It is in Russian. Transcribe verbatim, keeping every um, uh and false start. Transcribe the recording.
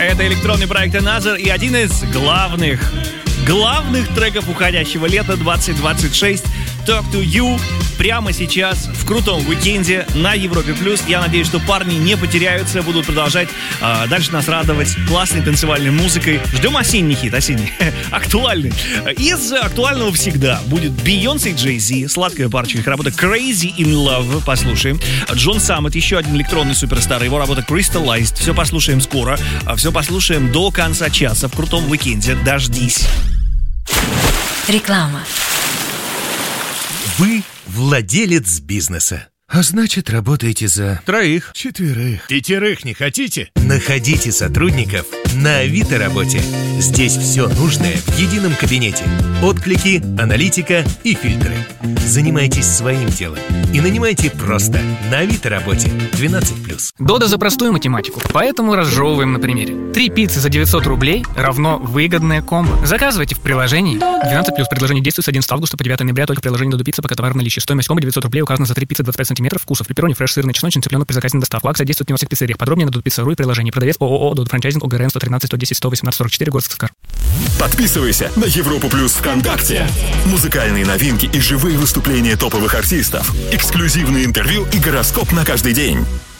Это электронный проект Another и один из главных, главных треков уходящего лета двадцать двадцать шесть. Talk to You прямо сейчас в крутом уикенде на Европе Плюс. Я надеюсь, что парни не потеряются, будут продолжать э, дальше нас радовать классной танцевальной музыкой. Ждем осенний хит, осенний, актуальный. Из актуального всегда будет Бейонсе и Джей-Зи, сладкая парочка, их работа Crazy in Love, послушаем. Джон Саммет, еще один электронный суперстар, его работа Crystallized, все послушаем скоро, все послушаем до конца часа в крутом уикенде. Дождись. Реклама. Вы владелец бизнеса, а значит, работаете за троих, четверых, пятерых не хотите? Находите сотрудников на Авито Работе. Здесь все нужное в едином кабинете. Отклики, аналитика и фильтры. Занимайтесь своим делом и нанимайте просто на Авито Работе. двенадцать плюс. Дода за простую математику, поэтому разжевываем на примере. Три пиццы за девятьсот рублей равно выгодное комбо. Заказывайте в приложении. двенадцать плюс. Предложение действует с одиннадцатого августа по девятого ноября. Только в приложении Додо Пицца, пока товар в наличии. Стоимость комбо девятьсот рублей. Указано за три пиццы двадцать пять сантиметров. Вкусов: пепперони, фреш, сырный, чесночный, цыпленок при заказе на доставку. Акция действует не во всех пиццериях. Подробнее на додопицца.ру и приложении. Продавец ООО Додо Франчайзинг, ОГРН сто тринадцать сто десять сто восемнадцать сорок четыре, город Сыскар. Подписывайся на Европу Плюс ВКонтакте. Музыкальные новинки и живые выступления топовых артистов. Эксклюзивные интервью и гороскоп на каждый день.